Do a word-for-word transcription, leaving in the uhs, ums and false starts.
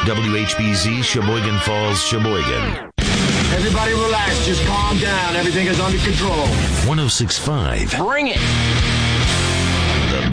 W H B Z, Sheboygan Falls, Sheboygan. Everybody relax. Just calm down. Everything is under control. one oh six point five. Bring it.